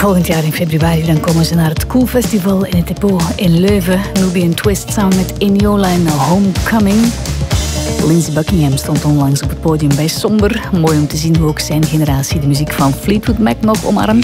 volgend jaar in februari dan komen ze naar het Cool Festival in het Depot in Leuven. Nubian Twist samen met Eniola en Homecoming. Lindsey Buckingham stond onlangs op het podium bij Somber. Mooi om te zien hoe ook zijn generatie de muziek van Fleetwood Mac nog omarmt.